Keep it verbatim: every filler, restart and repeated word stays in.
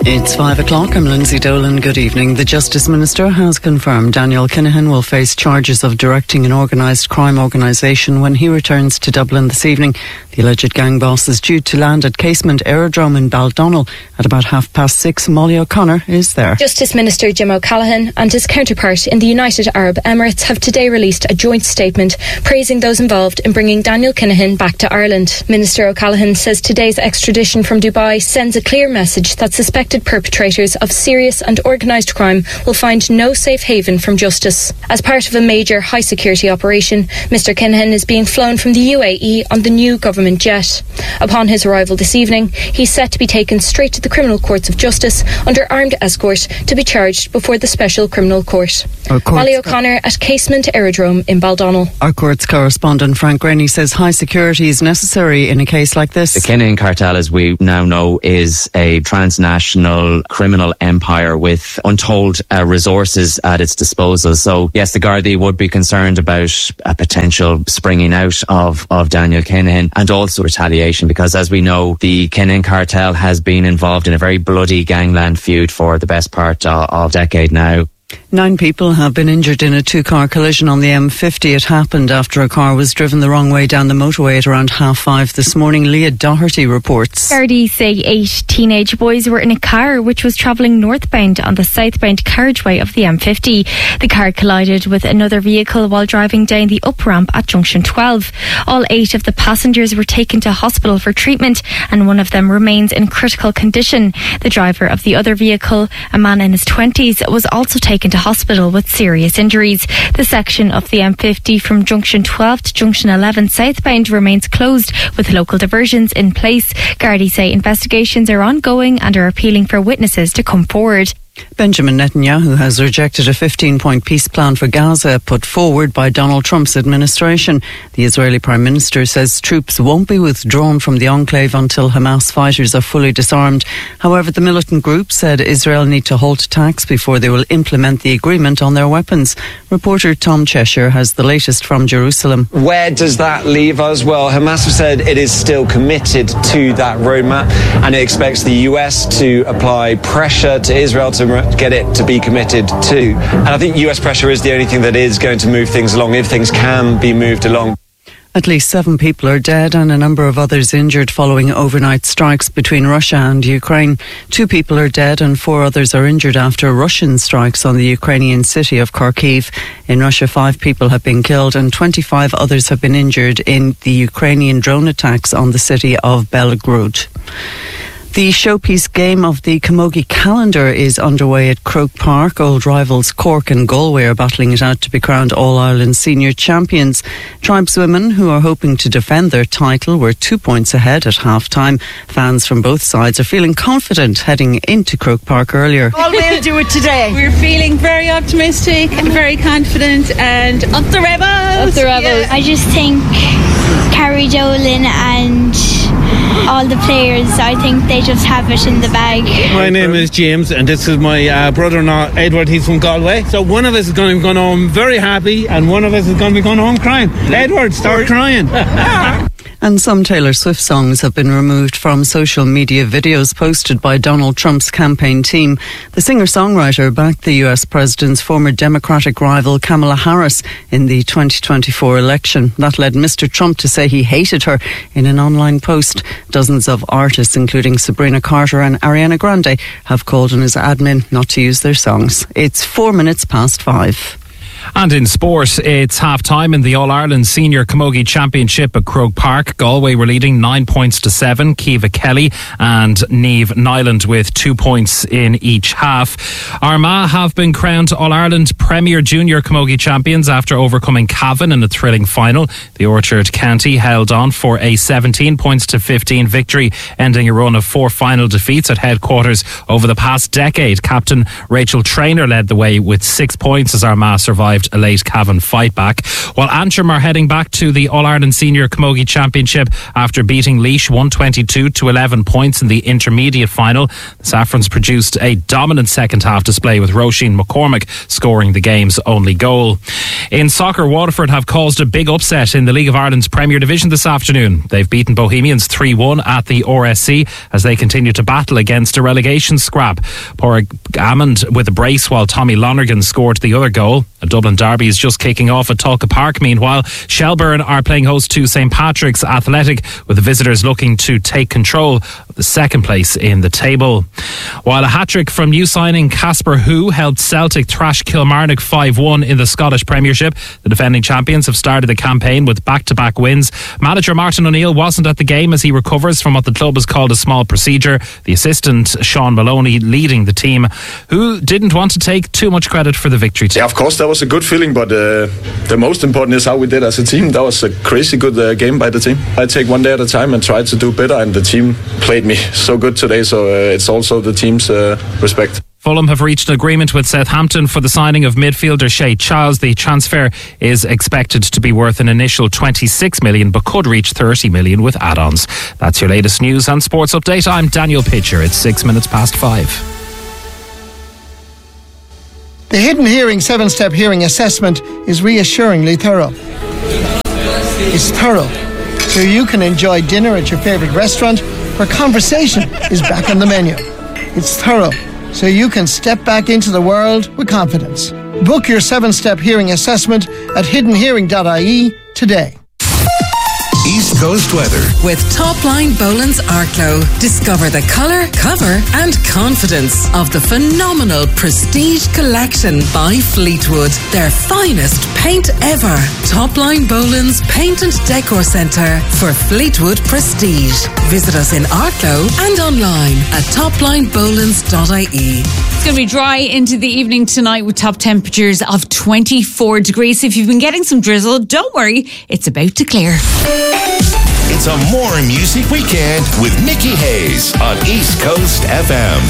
It's five o'clock. I'm Lindsay Dolan. Good evening. The Justice Minister has confirmed Daniel Kinahan will face charges of directing an organised crime organisation when he returns to Dublin this evening. The alleged gang boss is due to land at Casement Aerodrome in Baldonnel at about half past six. Molly O'Connor is there. Justice Minister Jim O'Callaghan and his counterpart in the United Arab Emirates have today released a joint statement praising those involved in bringing Daniel Kinahan back to Ireland. Minister O'Callaghan says today's extradition from Dubai sends a clear message that suspected perpetrators of serious and organised crime will find no safe haven from justice. As part of a major high security operation, Mister Kinahan is being flown from the U A E on the new government jet. Upon his arrival this evening, he's set to be taken straight to the criminal courts of justice under armed escort to be charged before the special criminal court. Molly O'Connor at Casement Aerodrome in Baldonnel. Our courts correspondent Frank Graney says high security is necessary in a case like this. The Kinahan cartel, as we now know, is a transnational criminal empire with untold uh, resources at its disposal. So yes, the Gardaí would be concerned about a potential springing out of, of Daniel Kinahan and also retaliation, because as we know, the Kinahan cartel has been involved in a very bloody gangland feud for the best part of, of a decade now. Nine people have been injured in a two-car collision on the M fifty. It happened after a car was driven the wrong way down the motorway at around half five this morning. Leah Doherty reports. Gardaí say eight teenage boys were in a car which was travelling northbound on the southbound carriageway of the M fifty. The car collided with another vehicle while driving down the up-ramp at junction twelve. All eight of the passengers were taken to hospital for treatment and one of them remains in critical condition. The driver of the other vehicle, a man in his twenties, was also taken to hospital with serious injuries. The section of the M fifty from junction twelve to junction eleven southbound remains closed with local diversions in place. Gardaí say investigations are ongoing and are appealing for witnesses to come forward. Benjamin Netanyahu has rejected a fifteen-point peace plan for Gaza put forward by Donald Trump's administration. The Israeli Prime Minister says troops won't be withdrawn from the enclave until Hamas fighters are fully disarmed. However, the militant group said Israel need to halt attacks before they will implement the agreement on their weapons. Reporter Tom Cheshire has the latest from Jerusalem. Where does that leave us? Well, Hamas have said it is still committed to that roadmap and it expects the U S to apply pressure to Israel to get it to be committed to. And I think U S pressure is the only thing that is going to move things along, if things can be moved along. At least seven people are dead and a number of others injured following overnight strikes between Russia and Ukraine. Two people are dead and four others are injured after Russian strikes on the Ukrainian city of Kharkiv. In Russia, five people have been killed and twenty-five others have been injured in the Ukrainian drone attacks on the city of Belgorod. The showpiece game of the Camogie calendar is underway at Croke Park. Old rivals Cork and Galway are battling it out to be crowned All-Ireland senior champions. Tribeswomen, who are hoping to defend their title, were two points ahead at half-time. Fans from both sides are feeling confident heading into Croke Park earlier. All we'll do it today. We're feeling very optimistic and very confident, and up the Rebels! Up the Rebels. Yeah. I just think Carrie Dolan and all the players, I think they just have it in the bag. My name is James and this is my uh, brother-in-law Edward. He's from Galway. So one of us is going to be going home very happy and one of us is going to be going home crying. Edward, start crying. And some Taylor Swift songs have been removed from social media videos posted by Donald Trump's campaign team. The singer-songwriter backed the U S president's former Democratic rival Kamala Harris in the twenty twenty-four election. That led Mister Trump to say he hated her in an online post. Dozens of artists, including Sabrina Carter and Ariana Grande, have called on his admin not to use their songs. It's four minutes past five. And in sport, it's half-time in the All-Ireland Senior Camogie Championship at Croke Park. Galway were leading nine points to seven. Kiva Kelly and Niamh Nyland with two points in each half. Armagh have been crowned All-Ireland Premier Junior Camogie Champions after overcoming Cavan in a thrilling final. The Orchard County held on for a seventeen points to fifteen victory, ending a run of four final defeats at headquarters over the past decade. Captain Rachel Traynor led the way with six points as Armagh survived survived a late Cavan fight back. While Antrim are heading back to the All-Ireland Senior Camogie Championship after beating Laois one twenty-two to eleven points in the intermediate final. The Saffrons produced a dominant second half display with Roisin McCormick scoring the game's only goal. In soccer, Waterford have caused a big upset in the League of Ireland's Premier Division this afternoon. They've beaten Bohemians three one at the R S C as they continue to battle against a relegation scrap. Porrick Hammond with a brace while Tommy Lonergan scored the other goal. A Dublin derby is just kicking off at Tulka Park. Meanwhile, Shelbourne are playing host to St Patrick's Athletic, with the visitors looking to take control of the second place in the table. While a hat-trick from new signing Casper Hu helped Celtic thrash Kilmarnock five one in the Scottish Premiership, the defending champions have started the campaign with back-to-back wins. Manager Martin O'Neill wasn't at the game as he recovers from what the club has called a small procedure. The assistant, Sean Maloney, leading the team, who didn't want to take too much credit for the victory. Yeah, of course, that was a good feeling, but uh, the most important is how we did as a team. That was a crazy good uh, game by the team. I take one day at a time and try to do better, and the team played me so good today, so uh, it's also the team's uh, respect. Fulham have reached an agreement with Southampton for the signing of midfielder Shay Childs. The transfer is expected to be worth an initial twenty-six million but could reach thirty million with add-ons. That's your latest news and sports update. I'm Daniel Pitcher. It's six minutes past five. The Hidden Hearing seven-step hearing assessment is reassuringly thorough. It's thorough, so you can enjoy dinner at your favourite restaurant where conversation is back on the menu. It's thorough, so you can step back into the world with confidence. Book your seven-step hearing assessment at hidden hearing dot I E today. East Coast weather with Topline Boland's Arklow. Discover the colour, cover and confidence of the phenomenal Prestige Collection by Fleetwood. Their finest paint ever. Topline Boland's Paint and Decor Centre for Fleetwood Prestige. Visit us in Arklow and online at topline bolands dot I E. It's going to be dry into the evening tonight with top temperatures of twenty-four degrees. If you've been getting some drizzle, don't worry, it's about to clear. It's a More Music Weekend with Nikki Hayes on East Coast F M.